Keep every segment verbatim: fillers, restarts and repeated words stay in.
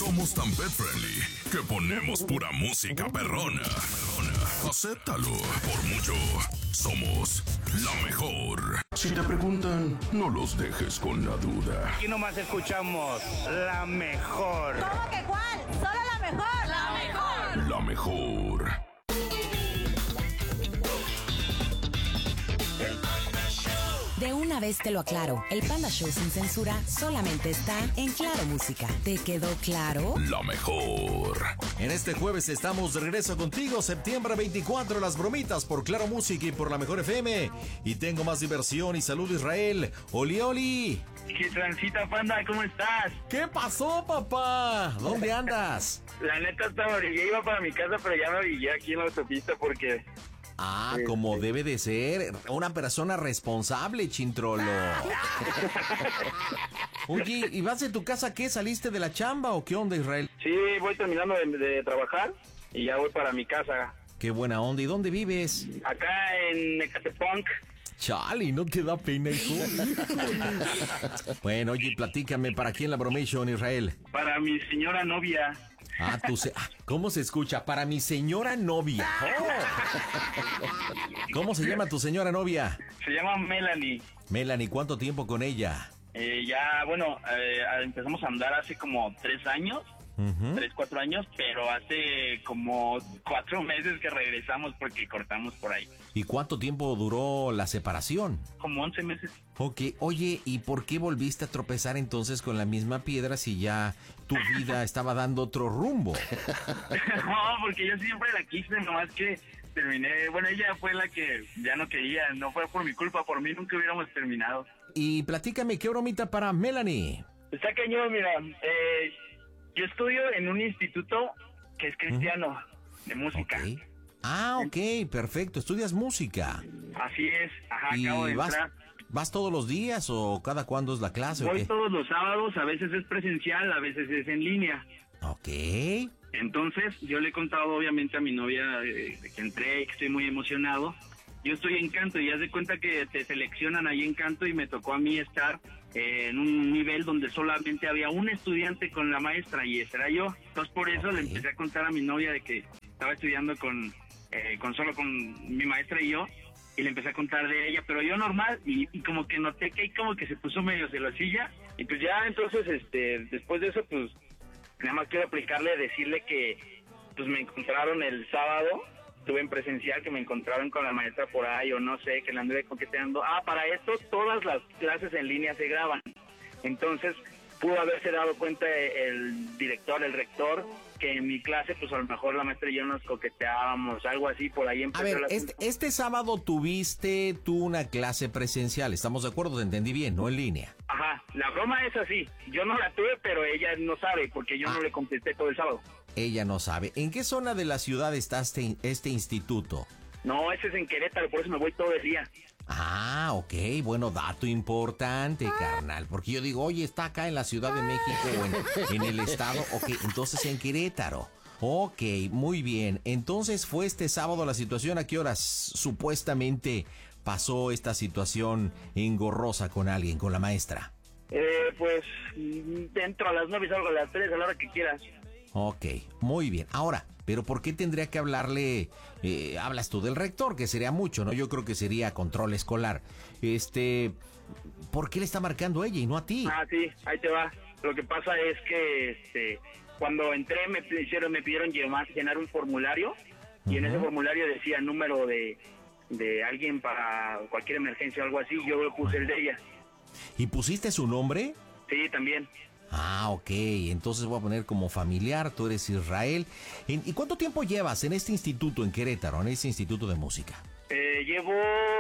Somos tan pet friendly que ponemos pura música perrona. Acéptalo. Por mucho, somos la mejor. Si te preguntan, no los dejes con la duda. Aquí nomás escuchamos la mejor. ¿Cómo que cuál? ¡Solo la mejor! ¡La mejor! La mejor. De una vez te lo aclaro, el Panda Show sin censura solamente está en Claro Música. ¿Te quedó claro? La mejor. En este jueves estamos de regreso contigo, septiembre veinticuatro, las bromitas por Claro Música y por la Mejor F M. Y tengo más diversión y salud, Israel. Oli, oli. ¿Qué transita, Panda? ¿Cómo estás? ¿Qué pasó, papá? ¿Dónde andas? La neta estaba, ya iba para mi casa, pero ya me orillé aquí en la autopista porque... Ah, como debe de ser, una persona responsable, Chintrolo. Oye, ¿y vas de tu casa qué? ¿Saliste de la chamba o qué onda, Israel? Sí, voy terminando de, de trabajar y ya voy para mi casa. Qué buena onda, ¿y dónde vives? Acá en Ecatepunk. Chale, ¿no te da pena, hijo? Bueno, oye, platícame, ¿para quién la bromation, Israel? Para mi señora novia. Ah, tú se... ¿Cómo se escucha? Para mi señora novia. Oh. ¿Cómo se llama tu señora novia? Se llama Melanie. Melanie, ¿cuánto tiempo con ella? Eh, ya, bueno, eh, empezamos a andar hace como tres años. Uh-huh. Tres, cuatro años, pero hace como cuatro meses que regresamos porque cortamos por ahí. ¿Y cuánto tiempo duró la separación? Como once meses. Ok, oye, ¿y por qué volviste a tropezar entonces con la misma piedra si ya tu vida estaba dando otro rumbo? No, porque yo siempre la quise, nomás que terminé, bueno, ella fue la que ya no quería, no fue por mi culpa, por mí nunca hubiéramos terminado. Y platícame, ¿qué bromita para Melanie? Está cañón, mira, eh... yo estudio en un instituto que es cristiano, ¿Mm? de música. Okay. Ah, ok, perfecto. ¿Estudias música? Así es, ajá, ¿Y acabo de vas, entrar. ¿Vas todos los días o cada cuándo es la clase? Voy o qué? todos los sábados, a veces es presencial, a veces es en línea. Ok. Entonces, yo le he contado obviamente a mi novia eh, de que entré, que estoy muy emocionado. Yo estoy en canto y haz de cuenta que te seleccionan ahí en canto y me tocó a mí estar eh, en un nivel donde solamente había un estudiante con la maestra y ese era yo. Entonces por eso okay. le empecé a contar a mi novia de que estaba estudiando con, eh, con solo con mi maestra y yo, y le empecé a contar de ella, pero yo normal, y, y como que noté que ahí como que se puso medio celosilla, y pues ya entonces este después de eso pues nada más quiero aplicarle, decirle que pues me encontraron el sábado. Estuve en presencial, que me encontraron con la maestra por ahí, o no sé, que la anduve coqueteando. Ah, para esto, todas las clases en línea se graban. Entonces, pudo haberse dado cuenta el director, el rector, que en mi clase, pues a lo mejor la maestra y yo nos coqueteábamos, algo así, por ahí empezó. A ver, la... este, este sábado tuviste tú una clase presencial, ¿estamos de acuerdo? Te entendí bien, ¿no? En línea. Ajá, la broma es así. Yo no la tuve, pero ella no sabe, porque yo ah. no le contesté todo el sábado. Ella no sabe. ¿En qué zona de la ciudad está este, este instituto? No, ese es en Querétaro, por eso me voy todo el día. Ah, ok, bueno, dato importante, ah. carnal, porque yo digo, oye, está acá en la Ciudad de México o en, en el estado, ok, entonces en Querétaro. Ok, muy bien, entonces fue este sábado la situación, ¿a qué horas supuestamente pasó esta situación engorrosa con alguien, con la maestra? Eh, pues, dentro a las nueve, salgo a las tres, a la hora que quieras. Ok, muy bien. Ahora, ¿pero por qué tendría que hablarle? Eh, hablas tú del rector, que sería mucho, ¿no? Yo creo que sería control escolar. Este, ¿por qué le está marcando a ella y no a ti? Ah, sí, ahí te va. Lo que pasa es que, este, cuando entré me pidieron, me pidieron llenar, llenar un formulario y uh-huh. en ese formulario decía número de, de alguien para cualquier emergencia o algo así. Yo le puse el de ella. ¿Y pusiste su nombre? Sí, también. Ah, ok, entonces voy a poner como familiar, tú eres Israel. ¿Y cuánto tiempo llevas en este instituto en Querétaro, en este instituto de música? Eh, llevo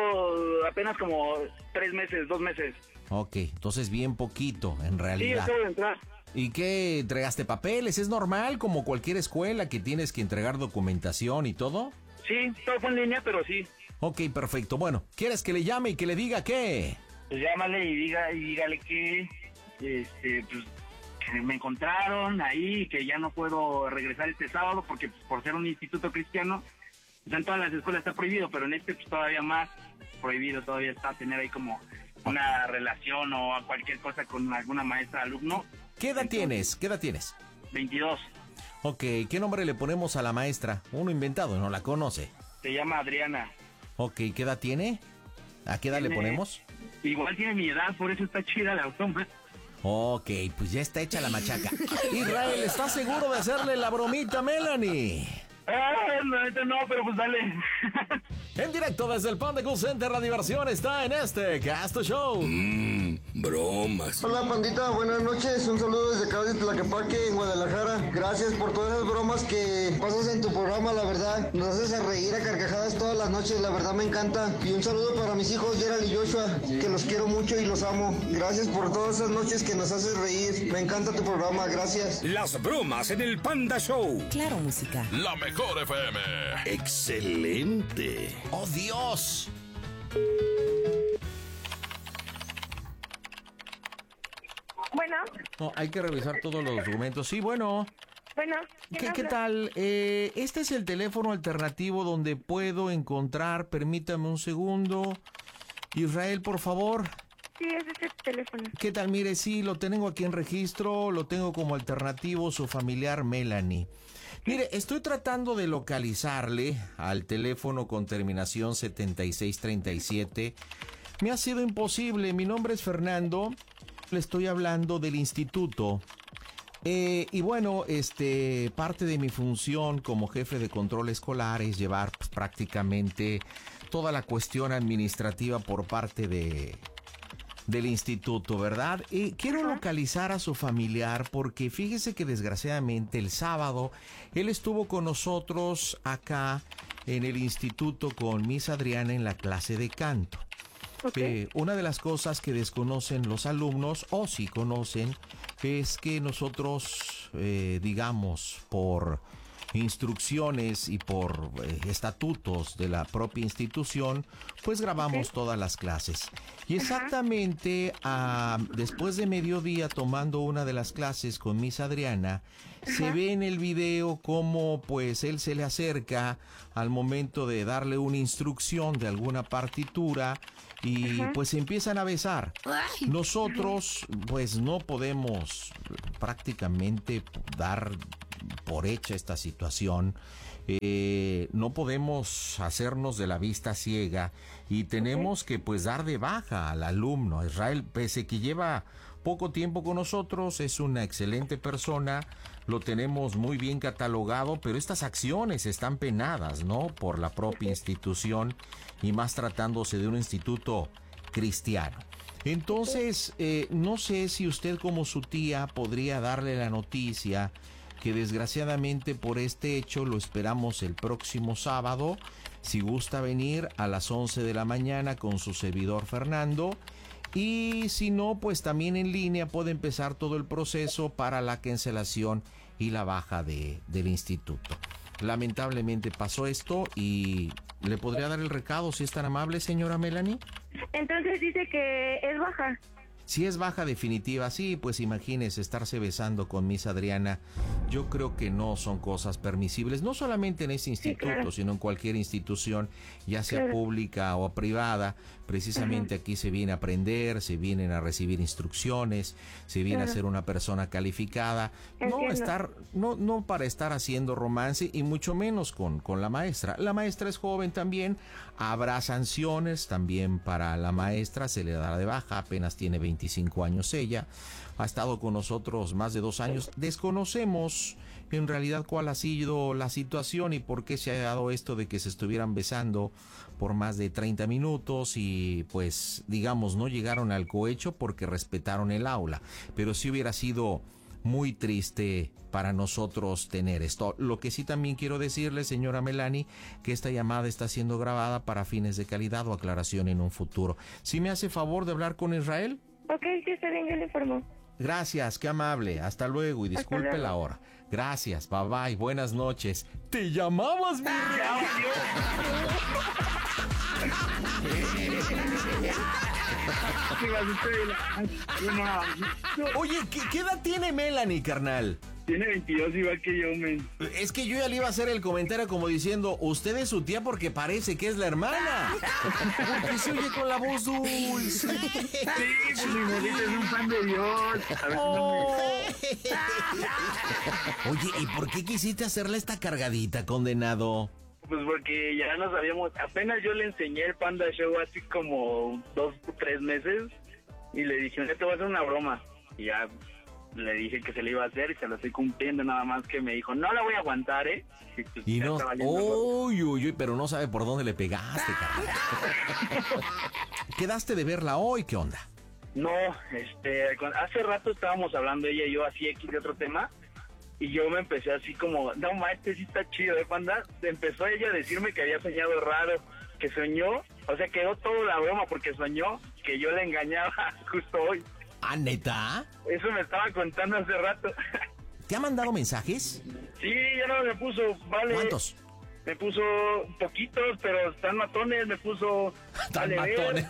apenas como tres meses, dos meses. Ok, entonces bien poquito, en realidad. Sí, acabo de entrar. ¿Y qué, entregaste papeles? ¿Es normal, como cualquier escuela, que tienes que entregar documentación y todo? Sí, todo fue en línea, pero sí. Ok, perfecto, bueno, ¿quieres que le llame y que le diga qué? Pues llámale y, diga, y dígale que... Este, pues, que me encontraron ahí, que ya no puedo regresar este sábado porque pues, por ser un instituto cristiano, pues, en todas las escuelas está prohibido, pero en este pues todavía más prohibido, todavía está tener ahí como una relación o cualquier cosa con alguna maestra alumno. ¿Qué edad Entonces, tienes? ¿Qué edad tienes? veintidós. Ok, ¿qué nombre le ponemos a la maestra? Uno inventado, no la conoce. Se llama Adriana. Ok, ¿qué edad tiene? ¿A qué edad Tiene... le ponemos? Igual tiene mi edad, por eso está chida la broma. Ok, pues ya está hecha la machaca. Israel, ¿estás seguro de hacerle la bromita a Melanie? Ah, no, no, pero pues dale. En directo desde el Panda Cool Center, la diversión está en este Casto Show. Mmm, bromas. Hola, pandita, buenas noches. Un saludo desde acá de Tlaquepaque, en Guadalajara. Gracias por todas esas bromas que pasas en tu programa, la verdad. Nos haces a reír a carcajadas todas las noches, la verdad me encanta. Y un saludo para mis hijos, Gerald y Joshua, que los quiero mucho y los amo. Gracias por todas esas noches que nos haces reír. Me encanta tu programa, gracias. Las bromas en el Panda Show. Claro Música. La mejor F M. Excelente. ¡Oh, Dios! Bueno. No, hay que revisar todos los documentos. Sí, bueno. Bueno. ¿Qué, ¿Qué tal? Eh, este es el teléfono alternativo donde puedo encontrar, permítame un segundo. Israel, por favor. Sí, es ese teléfono. ¿Qué tal? Mire, sí, lo tengo aquí en registro, lo tengo como alternativo, su familiar Melanie. Mire, estoy tratando de localizarle al teléfono con terminación setenta y seis treinta y siete. Me ha sido imposible. Mi nombre es Fernando. Le estoy hablando del instituto. Eh, y bueno, este, parte de mi función como jefe de control escolar es llevar pues, prácticamente toda la cuestión administrativa por parte de... del instituto, ¿verdad? Y quiero localizar a su familiar porque fíjese que desgraciadamente el sábado él estuvo con nosotros acá en el instituto con Miss Adriana en la clase de canto. Okay. Eh, una de las cosas que desconocen los alumnos, o sí conocen, es que nosotros, eh, digamos, por instrucciones y por eh, estatutos de la propia institución, pues grabamos okay. todas las clases. Y exactamente uh, después de mediodía, tomando una de las clases con Miss Adriana, Ajá. se ve en el video cómo pues él se le acerca al momento de darle una instrucción de alguna partitura y Ajá. pues se empiezan a besar. Nosotros pues no podemos prácticamente dar por hecha esta situación. Eh, no podemos hacernos de la vista ciega y tenemos okay. que pues dar de baja al alumno. Israel, pese que lleva poco tiempo con nosotros, es una excelente persona, lo tenemos muy bien catalogado, pero estas acciones están penadas, ¿no?, por la propia institución y más tratándose de un instituto cristiano. Entonces, eh, no sé si usted como su tía podría darle la noticia que desgraciadamente por este hecho lo esperamos el próximo sábado, si gusta venir a las once de la mañana con su servidor Fernando, y si no, pues también en línea puede empezar todo el proceso para la cancelación y la baja de, del instituto. Lamentablemente pasó esto y ¿le podría dar el recado si es tan amable, señora Melanie? Entonces dice que es baja. Si es baja definitiva, sí, pues imagínese estarse besando con Miss Adriana. Yo creo que no son cosas permisibles, no solamente en ese instituto, sí, claro. sino en cualquier institución, ya sea claro. pública o privada. Precisamente uh-huh. aquí se viene a aprender, se vienen a recibir instrucciones, se viene claro. a ser una persona calificada. Entiendo. No estar, no, no para estar haciendo romance y mucho menos con, con la maestra. La maestra es joven también, habrá sanciones también para la maestra, se le dará de baja, apenas tiene veinticinco años ella, ha estado con nosotros más de dos años. Desconocemos en realidad cuál ha sido la situación y por qué se ha dado esto de que se estuvieran besando por más de treinta minutos y pues digamos no llegaron al cohecho porque respetaron el aula, pero sí hubiera sido muy triste para nosotros tener esto. Lo que sí también quiero decirle, señora Melanie, que esta llamada está siendo grabada para fines de calidad o aclaración en un futuro. ¿Sí me hace favor de hablar con Israel? Ok, sí, está bien, yo le informo. Gracias, qué amable. Hasta luego y disculpe la hora. Gracias, bye bye, buenas noches. ¿Te llamabas, mi real? Oye, ¿qué, ¿qué edad tiene Melanie, carnal? Tiene veintidós, igual que yo, men. Es que yo ya le iba a hacer el comentario como diciendo, usted es su tía porque parece que es la hermana. Porque se oye con la voz dulce. Sí, pues mi morrita es un fan de Dios. A ver, oh. no me... Oye, ¿y por qué quisiste hacerle esta cargadita, condenado? Pues porque ya nos habíamos, apenas yo le enseñé el Panda Show así como dos o tres meses y le dije, te voy a hacer una broma. Y ya le dije que se le iba a hacer y se lo estoy cumpliendo, nada más que me dijo, no la voy a aguantar, ¿eh? Y, pues, y no, uy, uy, uy, pero no sabe por dónde le pegaste, carnal. ¿Quedaste de verla hoy? ¿Qué onda? No, este, hace rato estábamos hablando ella y yo así X de otro tema. Y yo me empecé así como, no, ma, este sí está chido, ¿eh, Panda? Empezó ella a decirme que había soñado raro, que soñó, o sea, quedó toda la broma porque soñó que yo le engañaba justo hoy. ¿Ah, neta? Eso me estaba contando hace rato. ¿Te ha mandado mensajes? Sí, ya no me puso, vale. ¿Cuántos? Me puso poquitos, pero están matones, me puso... Tan matones.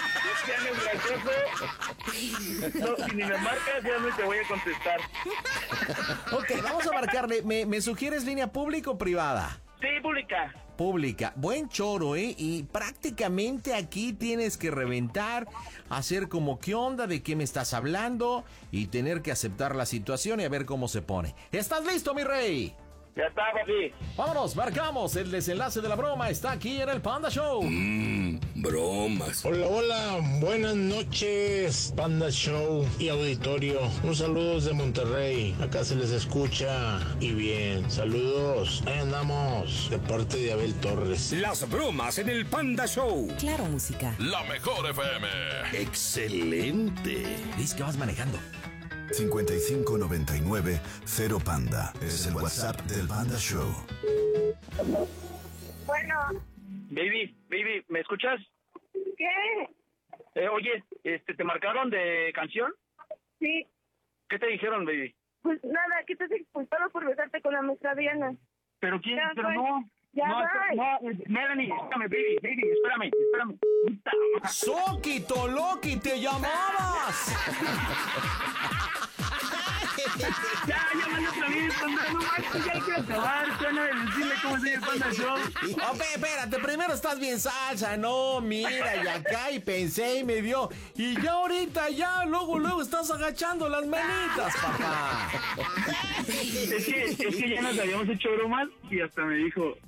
No, si ni me marcas, ya no te voy a contestar. Ok, vamos a marcarle. ¿Me, me sugieres línea pública o privada? Sí, pública. Pública. Buen choro, ¿eh? Y prácticamente aquí tienes que reventar, hacer como qué onda, de qué me estás hablando y tener que aceptar la situación y a ver cómo se pone. ¿Estás listo, mi rey? Ya está, papi. Vámonos, marcamos. El desenlace de la broma está aquí en el Panda Show. Mmm, bromas. Hola, hola. Buenas noches, Panda Show y auditorio. Un saludo desde Monterrey. Acá se les escucha y bien. Saludos. Ahí andamos. De parte de Abel Torres. Las bromas en el Panda Show. Claro, música. La mejor F M. Excelente. Dice que vas manejando. cincuenta y cinco noventa y nueve cero Panda. Es el WhatsApp del Panda Show. Bueno. Baby, baby, ¿me escuchas? ¿Qué? Eh, oye, este, ¿te marcaron de canción? Sí. ¿Qué te dijeron, baby? Pues nada, que estás expulsado por besarte con la maestra Diana. ¿Pero quién? Ya, Pero pues, no. ya no, va. no, Melanie, espérame, baby, baby, espérame, espérame. Puta madre. ¡Soquito, Loki, te llamabas! Ya, llámale otra vez, Panda, no manches, ya hay que acabar, suena de decirle cómo se llama el Panda Show. Oh, espérate, primero estás bien salsa, no, mira, y acá, y pensé y me dio, y ya ahorita, ya, luego, luego estás agachando las manitas, papá. Es que, es que ya nos habíamos hecho bromas y hasta me dijo,